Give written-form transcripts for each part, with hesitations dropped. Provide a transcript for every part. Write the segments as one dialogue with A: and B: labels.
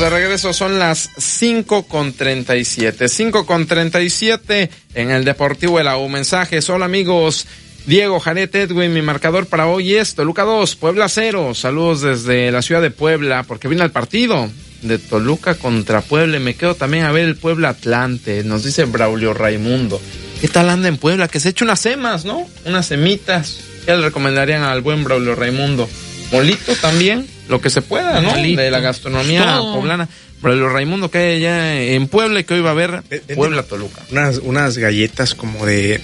A: de regreso, son las 5:37. 5:37 en el Deportivo de la U. Mensajes: hola amigos, Diego, Janet, Edwin, mi marcador para hoy es Toluca 2, Puebla 0. Saludos desde la ciudad de Puebla, porque viene el partido de Toluca contra Puebla. Y me quedo también a ver el Puebla Atlante, nos dice Braulio Raimundo. ¿Qué tal anda en Puebla? Que se eche unas semas, ¿no? Unas semitas. ¿Qué le recomendarían al buen Braulio Raimundo? Molito también, lo que se pueda, ¿no? Molito. De la gastronomía poblana. Braulio Raimundo, que hay allá en Puebla y que hoy va a haber Puebla-Toluca.
B: Unas galletas como de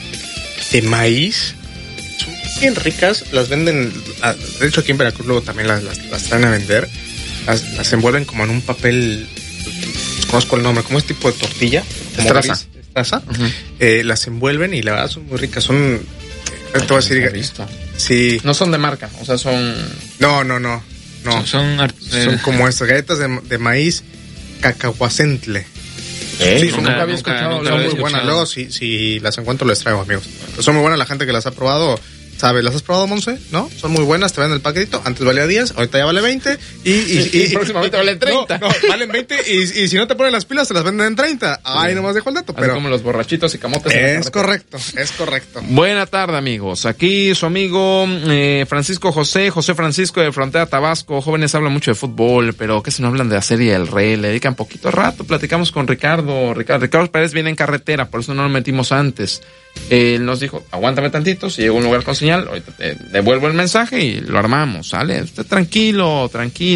B: maíz, son bien ricas, las venden, de hecho aquí en Veracruz luego también las traen a vender, las envuelven como en un papel, conozco el nombre, como es tipo de tortilla,
A: estraza.
B: Uh-huh. Las envuelven y la verdad son muy ricas, son, te voy a decir, sí.
A: No son de marca, o sea, son...
B: No. Son como estas galletas de maíz cacahuacentle. Sí, nunca había escuchado. Son muy buenas. Luego, si las encuentro, les traigo, amigos. Son muy buenas, la gente que las ha probado sabe. ¿Las has probado, Monse? ¿No? Son muy buenas, te venden el paquetito. Antes valía 10, ahorita ya vale 20. Y
A: próximamente vale 30.
B: No, valen 20 y si no te ponen las pilas, te las venden en 30. Ahí nomás dejo el dato. Pero
A: como los borrachitos y camotes.
B: Es correcto.
A: Buena tarde, amigos. Aquí su amigo Francisco José Francisco de Frontera Tabasco. Jóvenes hablan mucho de fútbol, pero que si no hablan de la Serie del Rey, le dedican poquito rato. Platicamos con Ricardo Pérez viene en carretera, por eso no lo metimos antes. Él nos dijo, aguántame tantito, si llego a un lugar con señal, ahorita te devuelvo el mensaje y lo armamos, ¿sale? Usted tranquilo.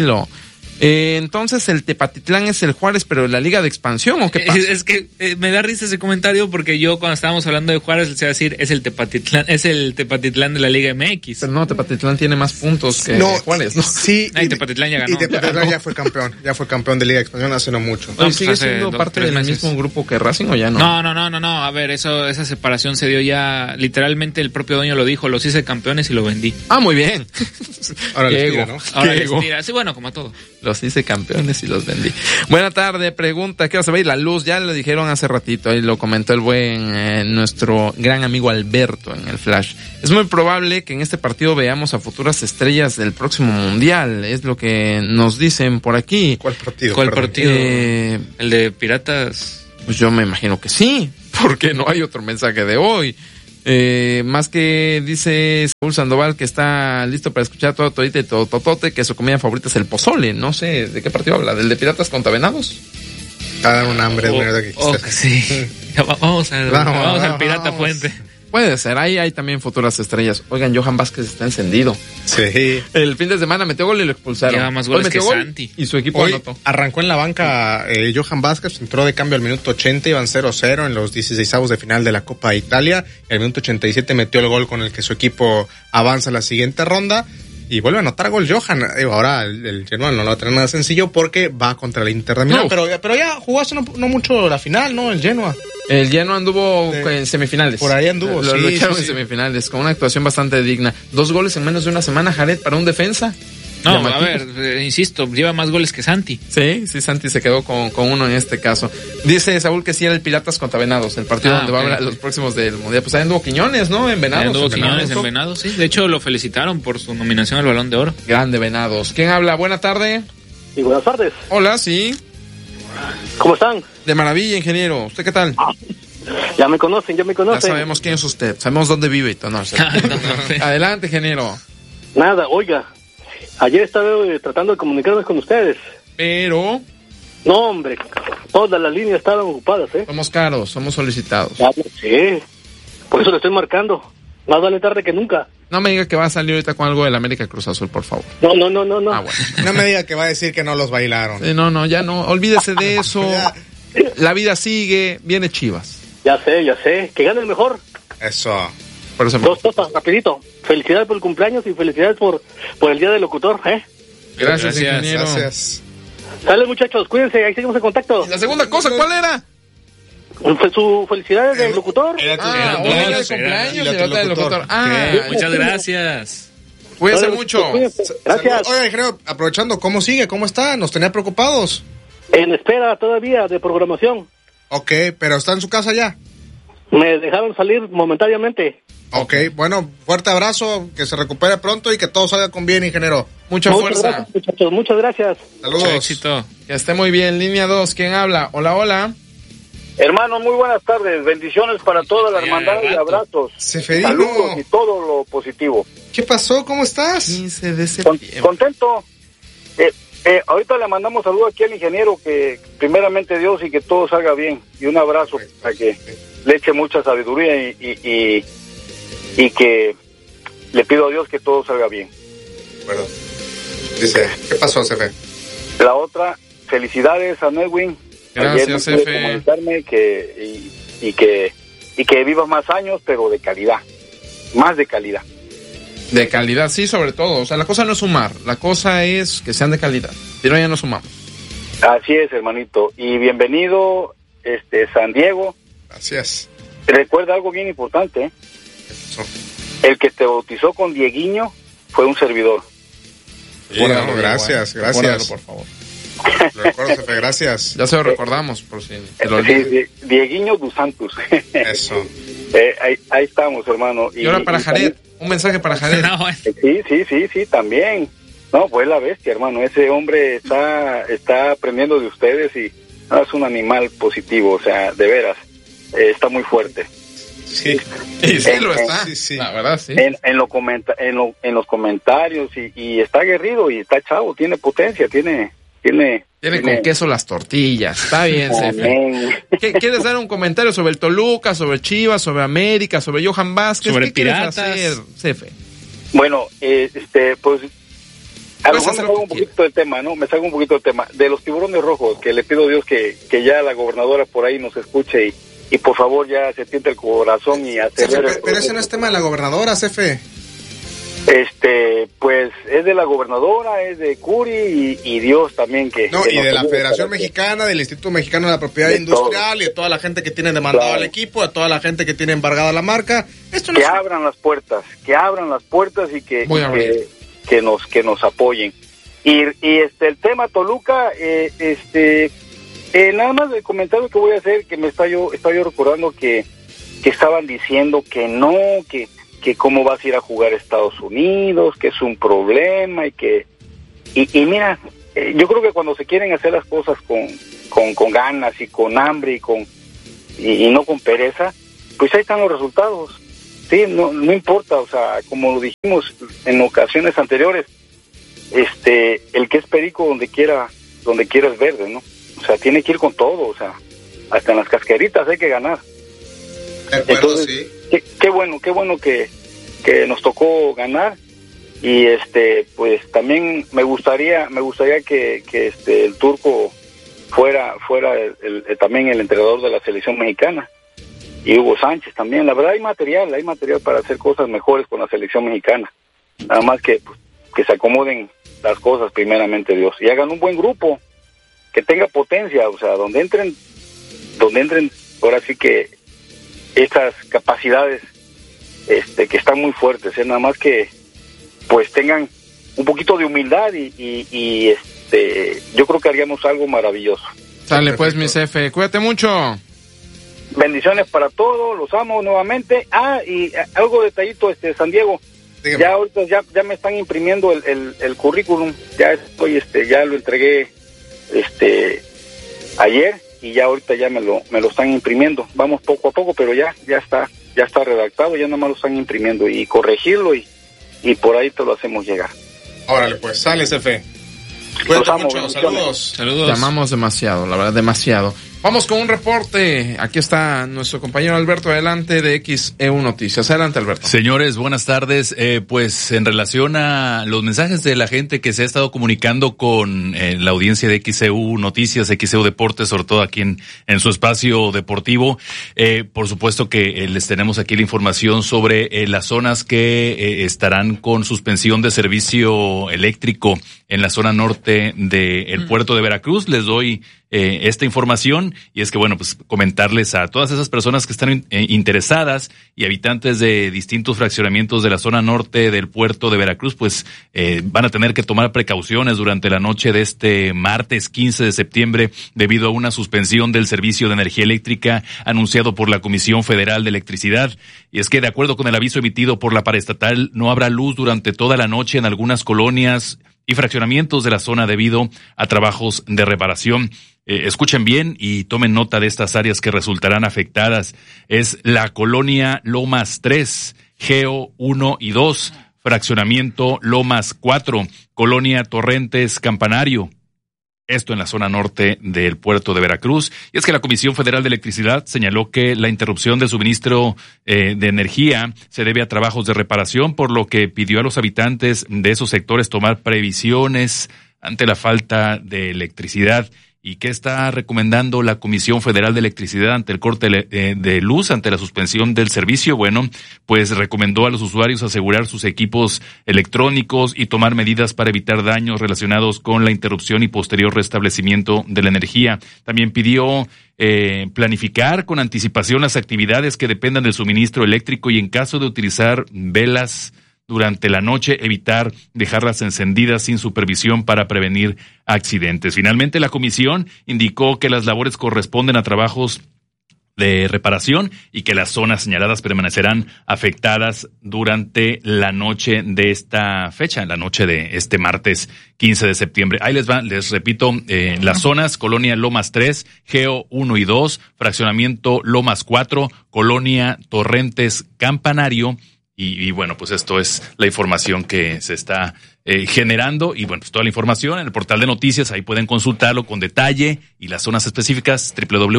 A: Entonces el Tepatitlán es el Juárez, pero la Liga de Expansión, ¿o qué pasa?
C: Es que me da risa ese comentario porque yo cuando estábamos hablando de Juárez les iba a decir, es el Tepatitlán de la Liga MX.
A: Pero no, Tepatitlán tiene más puntos que Juárez, ¿no?
B: Sí.
C: Y Tepatitlán ya ganó.
B: Y Tepatitlán ya fue campeón de Liga de Expansión hace no mucho.
A: ¿Y sigue siendo parte del mismo grupo que Racing o ya no?
C: No, a ver, esa separación se dio ya, literalmente el propio dueño lo dijo, los hice campeones y lo vendí.
A: Ah, muy bien.
B: Ahora les tira, ¿no?
C: Ahora les tira, sí, bueno, como a todo.
A: Los hice campeones y los vendí. Buena tarde, pregunta, ¿qué se va a ir la luz? Ya lo dijeron hace ratito, ahí lo comentó el buen, nuestro gran amigo Alberto en el Flash. Es muy probable que en este partido veamos a futuras estrellas del próximo Mundial, es lo que nos dicen por aquí.
B: ¿Cuál partido?
C: ¿El de Piratas?
A: Pues yo me imagino que sí, porque no hay otro mensaje de hoy. Más que dice Saúl Sandoval que está listo para escuchar todo todito y todo totote, que su comida favorita es el pozole. No sé de qué partido habla, ¿del de Piratas contra Venados?
B: A dar un hambre de que
C: sí. Vamos al Pirata Fuente.
A: Puede ser, ahí hay también futuras estrellas. Oigan, Johan Vázquez está encendido.
B: Sí.
A: El fin de semana metió gol y lo expulsaron.
C: Lleva más goles que Santi.
A: Y su equipo anotó.
B: Arrancó en la banca Johan Vázquez, entró de cambio al minuto 80, iban 0-0 en los 16avos de final de la Copa de Italia. Y al minuto 87 metió el gol con el que su equipo avanza a la siguiente ronda. Y vuelve a anotar gol Johan. Ahora el Genoa no lo va a tener nada sencillo porque va contra el Inter de Milán. Pero ya jugó hace no mucho la final, ¿no? El Genoa.
A: El Genoa anduvo en semifinales.
B: Por ahí anduvo,
A: Lo echaron en semifinales, con una actuación bastante digna. 2 goles en menos de una semana, Jared, para un defensa.
C: No, a ver, insisto, lleva más goles que Santi.
A: Sí, Santi se quedó con uno en este caso. Dice Saúl que sí era el Piratas contra Venados, el partido donde va a haber los próximos del Mundial. Pues ahí anduvo Quiñones, ¿no? En Venados.
C: Anduvo Quiñones en Venados, sí. De hecho, lo felicitaron por su nominación al Balón de Oro.
A: Grande Venados. ¿Quién habla? Buena tarde.
D: Sí, buenas tardes.
A: Hola, sí.
D: ¿Cómo están?
A: De maravilla, ingeniero. ¿Usted qué tal?
D: Ya me conocen. Ya
A: sabemos quién es usted, sabemos dónde vive y todo. No, Adelante, ingeniero.
D: Nada, oiga. Ayer estaba tratando de comunicarme con ustedes.
A: Pero...
D: No, hombre, todas las líneas estaban ocupadas, ¿eh?
A: Somos caros, somos solicitados.
D: Sí, por eso le estoy marcando. Más vale tarde que nunca.
A: No me diga que va a salir ahorita con algo del América Cruz Azul, por favor.
D: No.
A: Ah, bueno.
B: No me diga que va a decir que no los bailaron.
A: No, ya no. Olvídese de eso. La vida sigue, viene Chivas.
D: Ya sé. Que gane el mejor.
B: Eso.
A: Por eso
D: 2 cosas, rapidito. Felicidades por el cumpleaños y felicidades por el día del locutor, ¿eh?
A: Gracias, ingeniero.
B: Gracias.
D: Sale, muchachos, cuídense, ahí seguimos en contacto.
A: ¿Y la segunda cosa cuál era?
D: Su felicidades del locutor.
A: Hoy era de cumpleaños y la del locutor.
C: Muchas gracias.
A: Cuídense mucho.
D: Gracias.
B: Oiga, ingeniero, aprovechando, ¿cómo sigue? ¿Cómo está? Nos tenía preocupados.
D: En espera todavía de programación.
B: Ok, pero ¿está en su casa ya?
D: Me dejaron salir momentáneamente.
B: Ok, bueno, fuerte abrazo, que se recupere pronto y que todo salga con bien, ingeniero.
A: Mucha
D: Muchas
A: fuerza.
D: gracias, muchachos, muchas gracias.
B: Saludos.
C: Mucho éxito.
A: Que esté muy bien. Línea 2, ¿quién habla? Hola, hola.
E: Hermano, muy buenas tardes. Bendiciones para toda la hermandad y abrazos.
B: Seferino.
E: Saludos y todo lo positivo.
B: ¿Qué pasó? ¿Cómo estás?
A: 15 de septiembre.
E: Contento. Ahorita le mandamos saludos aquí al ingeniero, que primeramente Dios y que todo salga bien. Y un abrazo para que le eche mucha sabiduría y que le pido a Dios que todo salga bien.
B: Bueno, dice, ¿qué pasó, Cefe?
E: La otra, felicidades a Nedwin.
A: Gracias,
E: Ayer no pude
A: Cefe.
E: comunicarme y que vivas más años, pero de calidad. Más de calidad.
A: De calidad, sí, sobre todo. O sea, la cosa no es sumar, la cosa es que sean de calidad. Si no, ya no sumamos.
E: Así es, hermanito. Y bienvenido, San Diego.
B: Gracias.
E: Recuerda algo bien importante, ¿eh?
B: ¿Qué pasó?
E: El que te bautizó con Dieguiño fue un servidor.
B: Bueno, gracias,
A: Recuérdalo,
B: gracias.
A: por favor.
B: Lo recuerdo, Cefe, gracias.
A: Ya se lo recordamos, por si te lo
E: Sí,
A: olvides.
E: Dieguiño dos Santos.
B: Eso.
E: Ahí estamos, hermano.
A: Y ahora para Jared, un mensaje para Jared.
C: No, bueno.
E: Sí, también. No, pues la bestia, hermano. Ese hombre está aprendiendo de ustedes y es un animal positivo, o sea, de veras. Está muy fuerte.
B: Sí.
A: Y sí lo está.
B: Sí.
A: La verdad, sí.
E: En los comentarios y está aguerrido y está chavo, tiene potencia, tiene
A: Tiene con queso las tortillas. Está bien, Cefe.
E: Amén.
A: ¿Quieres dar un comentario sobre el Toluca, sobre Chivas, sobre América, sobre Johan Vázquez?
C: Sobre
A: ¿Qué quieres
C: Piratas?
A: hacer, Cefe?
E: Bueno, pues a lo mejor me
A: hacer lo
E: salgo
A: que
E: un poquito del tema, ¿no? Me salgo un poquito del tema. De los tiburones rojos, que le pido a Dios que ya la gobernadora por ahí nos escuche y por favor ya se tiente el corazón y acelere.
B: Cefe, pero ese no es tema de la gobernadora, Cefe.
E: Pues es de la gobernadora, es de Curi y Dios también que...
B: No,
E: que
B: y
E: nos
B: de la
E: ayude
B: Federación
E: para que-
B: Mexicana, del Instituto Mexicano de la Propiedad
E: De
B: Industrial
E: todo.
B: y de toda la gente que tiene demandado
E: Claro.
B: al equipo, a toda la gente que tiene embargada la marca. Esto no
E: Que
B: es...
E: abran las puertas y que
A: Voy a abrir.
E: que nos apoyen. Y el tema Toluca, nada más el comentario que voy a hacer, que estoy yo recordando que estaban diciendo que no, que cómo vas a ir a jugar a Estados Unidos, que es un problema y mira, yo creo que cuando se quieren hacer las cosas con ganas y con hambre y no con pereza, pues ahí están los resultados. Sí, no importa, o sea, como lo dijimos en ocasiones anteriores, el que es perico donde quiera es verde, ¿no? O sea, tiene que ir con todo, o sea, hasta en las casqueritas hay que ganar.
B: De acuerdo,
E: Entonces,
B: sí.
E: qué bueno que nos tocó ganar y pues también me gustaría que el Turco fuera también el entrenador de la selección mexicana y Hugo Sánchez también. La verdad hay material para hacer cosas mejores con la selección mexicana. Nada más que se acomoden las cosas primeramente Dios y hagan un buen grupo que tenga potencia, o sea, donde entren ahora sí que estas capacidades que están muy fuertes, nada más que pues tengan un poquito de humildad y yo creo que haríamos algo maravilloso.
A: Sale pues, mi Cefe. Cuídate mucho.
E: Bendiciones para todos, los amo nuevamente. Y algo detallito, San Diego.
B: Dígame.
E: Ya ahorita ya me están imprimiendo el currículum, ya estoy ya lo entregué ayer y ya ahorita ya me lo están imprimiendo. Vamos poco a poco, pero ya está redactado, ya nada más lo están imprimiendo y corregirlo y por ahí te lo hacemos llegar.
B: Órale, pues, sale, Cefe.
E: Los
B: Cuídate
E: amo,
B: mucho,
E: bendiciones.
B: saludos.
C: Saludos.
A: Te amamos demasiado, la verdad, demasiado. Vamos con un reporte. Aquí está nuestro compañero Alberto adelante de XEU Noticias. Adelante, Alberto.
F: Señores, buenas tardes. Pues en relación a los mensajes de la gente que se ha estado comunicando con la audiencia de XEU Noticias, XEU Deportes, sobre todo aquí en su espacio deportivo, por supuesto que les tenemos aquí la información sobre las zonas que estarán con suspensión de servicio eléctrico en la zona norte del puerto de Veracruz. Les doy esta información, y es que, bueno, pues comentarles a todas esas personas que están interesadas y habitantes de distintos fraccionamientos de la zona norte del puerto de Veracruz, pues van a tener que tomar precauciones durante la noche de este martes 15 de septiembre debido a una suspensión del servicio de energía eléctrica anunciado por la Comisión Federal de Electricidad. Y es que, de acuerdo con el aviso emitido por la paraestatal, no habrá luz durante toda la noche en algunas colonias y fraccionamientos de la zona debido a trabajos de reparación. Escuchen bien y tomen nota de estas áreas que resultarán afectadas. Es la colonia Lomas 3, Geo 1 y 2, fraccionamiento Lomas 4, colonia Torrentes Campanario. Esto en la zona norte del puerto de Veracruz. Y es que la Comisión Federal de Electricidad señaló que la interrupción del suministro de energía se debe a trabajos de reparación, por lo que pidió a los habitantes de esos sectores tomar previsiones ante la falta de electricidad. ¿Y qué está recomendando la Comisión Federal de Electricidad ante el corte de luz, ante la suspensión del servicio? Bueno, pues recomendó a los usuarios asegurar sus equipos electrónicos y tomar medidas para evitar daños relacionados con la interrupción y posterior restablecimiento de la energía. También pidió planificar con anticipación las actividades que dependan del suministro eléctrico y, en caso de utilizar velas durante la noche, evitar dejarlas encendidas sin supervisión para prevenir accidentes. Finalmente, la comisión indicó que las labores corresponden a trabajos de reparación y que las zonas señaladas permanecerán afectadas durante la noche de esta fecha, la noche de este martes 15 de septiembre. Ahí les va, les repito, las zonas: colonia Lomas 3, Geo 1 y 2, fraccionamiento Lomas 4, colonia Torrentes Campanario. Y bueno, pues esto es la información que se está generando. Y bueno, pues toda la información en el portal de noticias, ahí pueden consultarlo con detalle, y las zonas específicas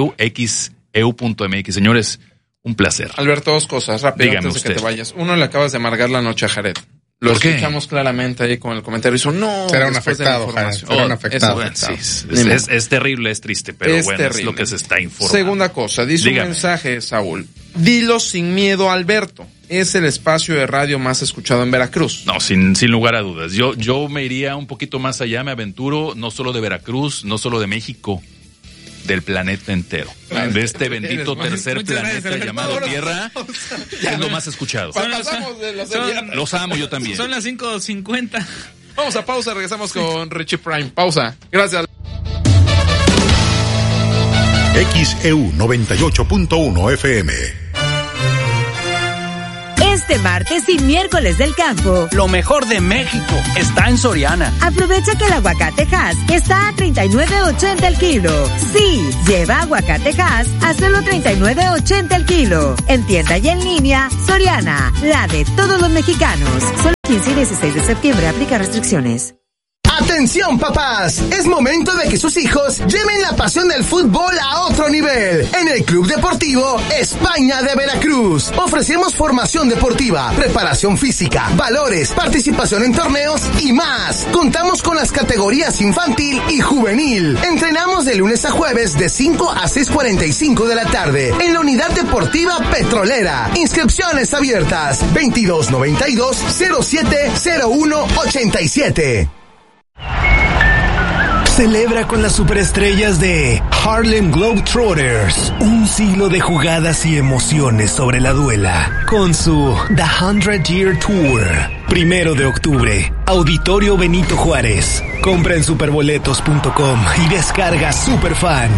F: www.xeu.mx. Señores, un placer.
A: Alberto, dos cosas rápido
F: Dígame
A: antes de
F: usted.
A: que te vayas. Uno, le acabas de amargar la noche a Jared. Lo
F: ¿Por qué?
A: escuchamos claramente ahí con el comentario. Hizo, no,
B: Será un
A: después de la
B: afectado, Jared.
A: información.
B: Será un afectado.
F: Bueno, sí,
A: Ni modo.
F: es terrible, es triste, pero
A: Es
F: bueno,
A: terrible.
F: es lo que se está informando.
A: Segunda cosa, dice
F: Dígame.
A: un mensaje, Saúl. Dilo sin miedo, Alberto. Es el espacio de radio más escuchado en Veracruz.
F: No, sin lugar a dudas. Yo me iría un poquito más allá, me aventuro, no solo de Veracruz, no solo de México, del planeta entero. De este bendito tercer
C: Muchas gracias,
F: planeta
C: Alberto.
F: llamado Tierra, es lo más escuchado.
A: Pasamos de la serie.
F: Los amo yo también.
C: Son las 5:50.
A: Vamos a pausa, regresamos con Richie Prime. Pausa. Gracias.
G: XEU 98.1 FM.
H: Este martes y miércoles del campo,
I: Lo mejor de México está en Soriana.
H: aprovecha que el aguacate Hass está a $39.80 el kilo. Sí, lleva aguacate Hass a solo $39.80 el kilo. En tienda y en línea, Soriana, la de todos los mexicanos. Solo 15 y 16 de septiembre, aplica restricciones.
J: ¡Atención, papás! Es momento de que sus hijos lleven la pasión del fútbol a otro nivel. En el Club Deportivo España de Veracruz ofrecemos formación deportiva, preparación física, valores, participación en torneos y más. Contamos con las categorías infantil y juvenil. Entrenamos de lunes a jueves de 5 a 6:45 de la tarde en la Unidad Deportiva Petrolera. Inscripciones abiertas 2292-070187. Celebra con las superestrellas de Harlem Globetrotters un siglo de jugadas y emociones sobre la duela con su The 100 Year Tour. 1 de octubre, Auditorio Benito Juárez. Compra en superboletos.com y descarga Superfan.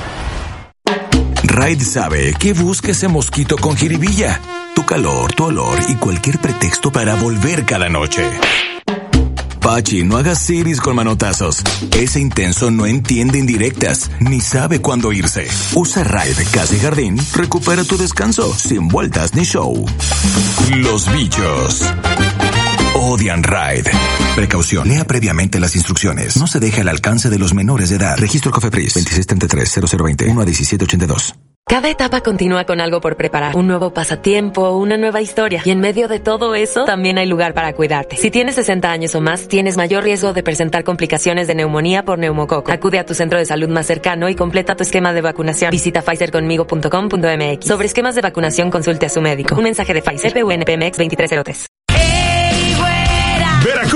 K: Raid sabe que busca ese mosquito con jiribilla, tu calor, tu olor y cualquier pretexto para volver cada noche. Pachi, no hagas series con manotazos. Ese intenso no entiende indirectas, ni sabe cuándo irse. Usa Raid Casa y Jardín, recupera tu descanso, sin vueltas ni show. Los bichos odian Raid. Precaución, lea previamente las instrucciones. No se deje al alcance de los menores de edad. Registro COFEPRIS 2633-0020 1-1782.
L: Cada etapa continúa con algo por preparar. Un nuevo pasatiempo, una nueva historia. Y en medio de todo eso, también hay lugar para cuidarte. Si tienes 60 años o más, tienes mayor riesgo de presentar complicaciones de neumonía por neumococo. Acude a tu centro de salud más cercano y completa tu esquema de vacunación. Visita pfizerconmigo.com.mx. Sobre esquemas de vacunación, consulte a su médico. Un mensaje de Pfizer, PUNPMX 2303.
J: Veracruz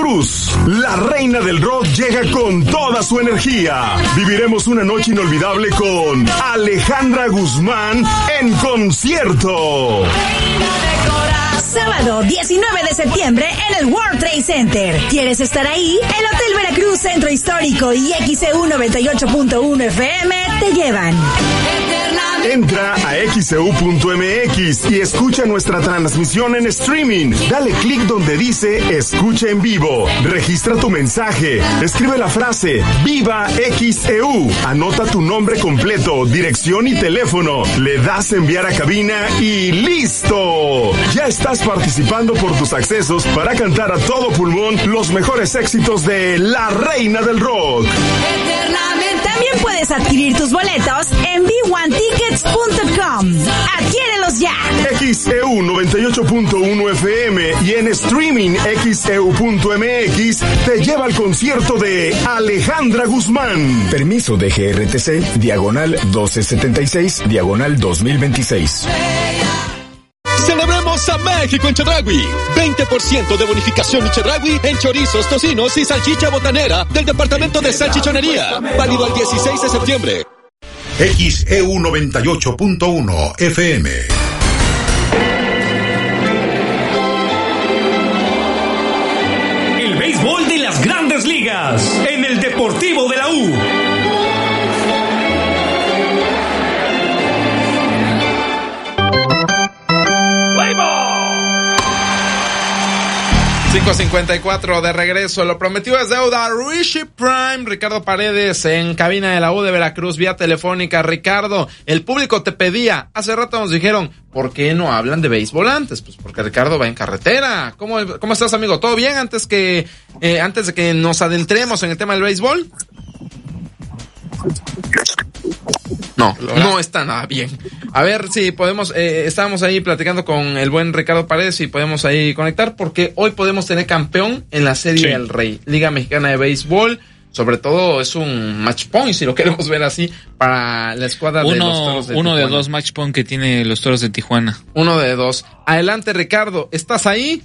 M: Veracruz. La reina del rock llega con toda su energía. Viviremos una noche inolvidable con Alejandra Guzmán en concierto.
N: Sábado 19 de septiembre en el World Trade Center. ¿Quieres estar ahí? El Hotel Veracruz Centro Histórico y XEU 98.1 FM te llevan.
M: Entra a xeu.mx y escucha nuestra transmisión en streaming. Dale clic donde dice Escucha en vivo. Registra tu mensaje. Escribe la frase Viva XEU. Anota tu nombre completo, dirección y teléfono. Le das enviar a cabina y ¡listo! Ya estás participando por tus accesos para cantar a todo pulmón los mejores éxitos de la reina del rock.
N: También puedes adquirir tus boletos en b1tickets.com. ¡Adquiérelos ya!
M: XEU 98.1 FM y en streaming xeu.mx te lleva al concierto de Alejandra Guzmán.
O: Permiso de GRTC, diagonal 1276, diagonal 2026.
P: ¡Celebremos a México en Chedraui! 20% de bonificación en Chedraui en chorizos, tocinos y salchicha botanera del departamento de salchichonería. Válido al 16 de septiembre.
G: XEU 98.1 FM.
Q: El béisbol de las Grandes Ligas en el Deportivo de la U.
A: 5:54 de regreso. Lo prometido es deuda. Rishi Prime, Ricardo Paredes en cabina de la U de Veracruz vía telefónica. Ricardo, el público te pedía. Hace rato nos dijeron, ¿por qué no hablan de béisbol antes? Pues porque Ricardo va en carretera. ¿Cómo estás, amigo? ¿Todo bien antes de que nos adentremos en el tema del béisbol? No está nada bien. A ver si podemos, estábamos ahí platicando con el buen Ricardo Paredes y podemos ahí conectar porque hoy podemos tener campeón en la Serie del Rey, Liga Mexicana de Béisbol. Sobre todo es un match point, si lo queremos ver así, para la escuadra de los Toros de Tijuana.
C: Uno de dos match point que tiene los Toros de Tijuana.
A: Uno de dos. Adelante, Ricardo, ¿estás ahí?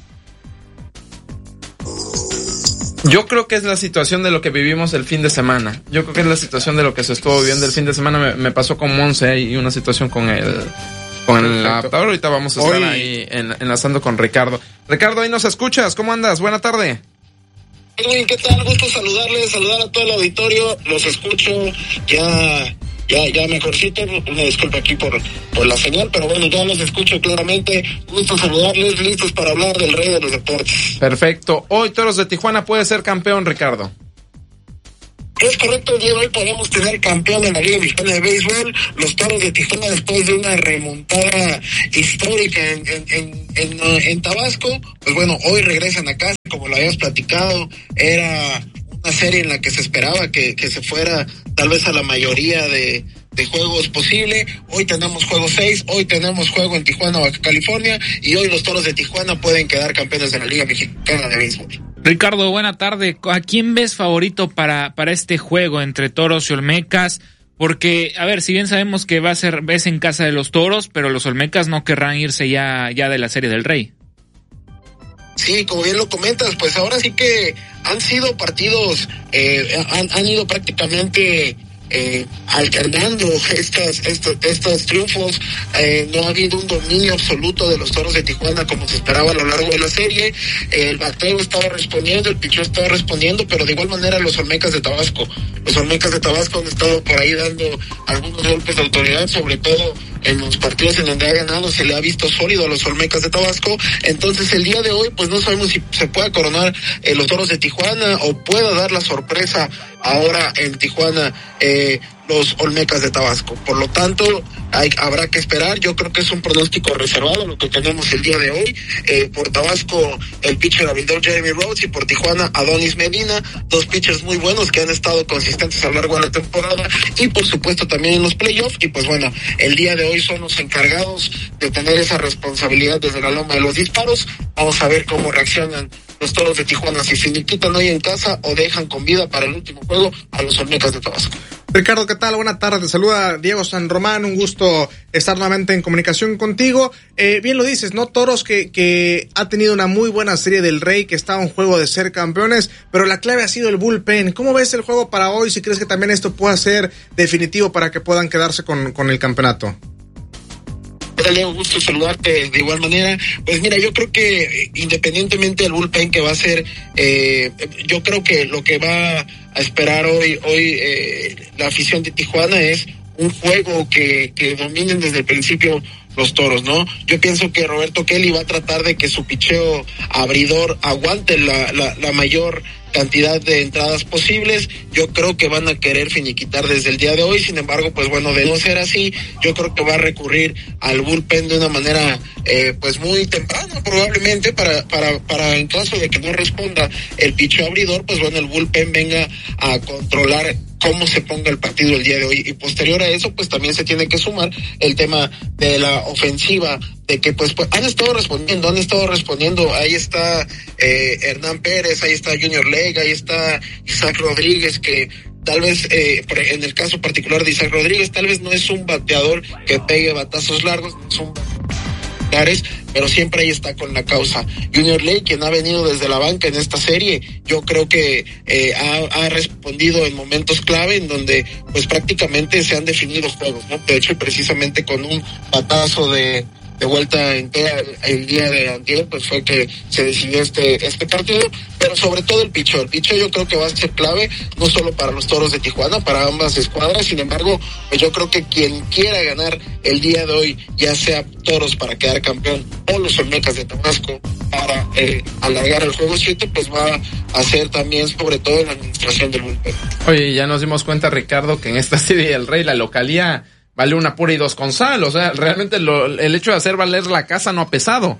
A: Yo creo que es la situación de lo que vivimos el fin de semana. Yo creo que es la situación de lo que se estuvo viviendo el fin de semana. Me pasó con Monse y una situación con el adaptador. Ahorita vamos a estar ahí enlazando con Ricardo. Ricardo, ahí nos escuchas. ¿Cómo andas? Buena tarde.
R: Edwin, ¿qué tal? Gusto saludar a todo el auditorio. Los escucho ya mejorcito. Una disculpa aquí por la señal, pero bueno, ya los escucho claramente. Gusto saludarles, listos para hablar del rey de los deportes.
A: Perfecto. Hoy Toros de Tijuana puede ser campeón, Ricardo.
R: Es correcto, el día de hoy podemos tener campeón en la Liga Mexicana de Béisbol. Los Toros de Tijuana, después de una remontada histórica en Tabasco, pues bueno, hoy regresan a casa, como lo habíamos platicado. Era una serie en la que se esperaba que se fuera tal vez a la mayoría de juegos posible. Hoy tenemos juego 6, hoy tenemos juego en Tijuana, Baja California, y hoy los Toros de Tijuana pueden quedar campeones de la Liga Mexicana de Béisbol.
C: Ricardo, buena tarde. ¿A quién ves favorito para este juego entre Toros y Olmecas? Porque, a ver, si bien sabemos que ves en casa de los Toros, pero los Olmecas no querrán irse ya de la Serie del Rey.
R: Sí, como bien lo comentas, pues ahora sí que han sido partidos, han ido prácticamente alternando estos triunfos. No ha habido un dominio absoluto de los Toros de Tijuana como se esperaba a lo largo de la serie. El bateo estaba respondiendo, el picheo estaba respondiendo, pero de igual manera los Olmecas de Tabasco han estado por ahí dando algunos golpes de autoridad, sobre todo en los partidos en donde ha ganado se le ha visto sólido a los Olmecas de Tabasco. Entonces el día de hoy pues no sabemos si se pueda coronar los Toros de Tijuana o pueda dar la sorpresa ahora en Tijuana los Olmecas de Tabasco. Por lo tanto habrá que esperar. Yo creo que es un pronóstico reservado lo que tenemos el día de hoy. Por Tabasco el pitcher abridor Jeremy Rhodes y por Tijuana Adonis Medina, dos pitchers muy buenos que han estado consistentes a lo largo de la temporada y por supuesto también en los playoffs. Y pues bueno, el día de hoy son los encargados de tener esa responsabilidad desde la loma de los disparos. Vamos a ver cómo reaccionan los Toros de Tijuana, si se quitan hoy en casa o dejan con vida para el último juego a los Olmecas de Tabasco.
B: Ricardo, ¿qué tal? Buenas tardes, te saluda Diego San Román, un gusto estar nuevamente en comunicación contigo. Bien lo dices, ¿no? Toros que ha tenido una muy buena serie del Rey, que está en juego de ser campeones, pero la clave ha sido el bullpen. ¿Cómo ves el juego para hoy? Si crees que también esto pueda ser definitivo para que puedan quedarse con el campeonato.
R: Diego, gusto saludarte de igual manera. Pues mira, yo creo que independientemente del bullpen que va a ser, yo creo que lo que va a esperar hoy la afición de Tijuana es un juego que dominen desde el principio los Toros, ¿no? Yo pienso que Roberto Kelly va a tratar de que su picheo abridor aguante la mayor cantidad de entradas posibles. Yo creo que van a querer finiquitar desde el día de hoy. Sin embargo, pues bueno, de no ser así, yo creo que va a recurrir al bullpen de una manera pues muy temprana, probablemente para en caso de que no responda el picheo abridor, pues bueno, el bullpen venga a controlar cómo se ponga el partido el día de hoy. Y posterior a eso, pues también se tiene que sumar el tema de la ofensiva, de que pues han estado respondiendo. Ahí está Hernán Pérez, ahí está Junior Leg, ahí está Isaac Rodríguez, que tal vez en el caso particular de Isaac Rodríguez, tal vez no es un bateador que pegue batazos largos, no es un pero siempre ahí está con la causa. Junior Ley, quien ha venido desde la banca en esta serie, yo creo que ha respondido en momentos clave en donde pues prácticamente se han definido juegos, ¿no? De hecho, precisamente con un batazo de vuelta entera el día de antier, pues fue que se decidió este partido, pero sobre todo el picheo. El picheo yo creo que va a ser clave, no solo para los Toros de Tijuana, para ambas escuadras. Sin embargo, pues yo creo que quien quiera ganar el día de hoy, ya sea Toros para quedar campeón o los Olmecas de Tabasco para alargar el juego 7, pues va a ser también sobre todo en la administración del bullpen.
A: Oye, ya nos dimos cuenta, Ricardo, que en esta serie del Rey la localía vale una pura y dos con sal. O sea, realmente el hecho de hacer valer la casa no ha pesado.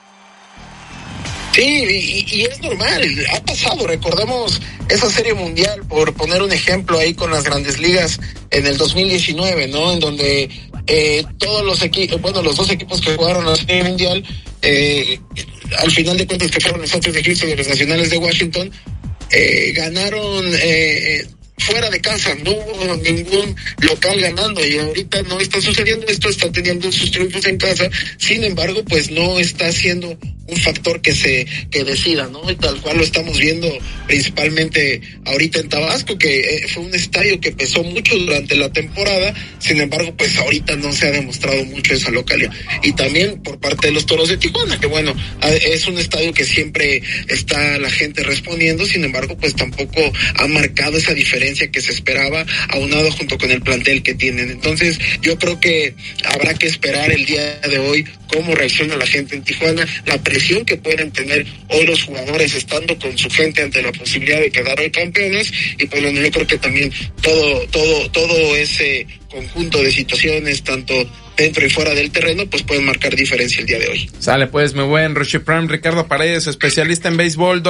R: Sí, y es normal, ha pasado. Recordemos esa serie mundial, por poner un ejemplo ahí con las Grandes Ligas en el 2019, ¿no? En donde todos los equipos, bueno, los dos equipos que jugaron la serie mundial, al final de cuentas que fueron los Astros de Houston y los Nacionales de Washington, ganaron fuera de casa, no hubo ningún local ganando, y ahorita no está sucediendo esto, está teniendo sus triunfos en casa. Sin embargo, pues no está siendo un factor que decida, ¿no? Y tal cual lo estamos viendo principalmente ahorita en Tabasco, que fue un estadio que pesó mucho durante la temporada. Sin embargo, pues ahorita no se ha demostrado mucho esa localidad. Y también por parte de los Toros de Tijuana, que bueno, es un estadio que siempre está la gente respondiendo. Sin embargo, pues tampoco ha marcado esa diferencia que se esperaba, aunado junto con el plantel que tienen. Entonces, yo creo que habrá que esperar el día de hoy cómo reacciona la gente en Tijuana, la presión que pueden tener hoy los jugadores estando con su gente ante la posibilidad de quedar hoy campeones. Y pues bueno, yo creo que también todo ese conjunto de situaciones, tanto dentro y fuera del terreno, pues pueden marcar diferencia el día de hoy.
A: Sale pues, muy buen Roche Prime. Ricardo Paredes, especialista en béisbol.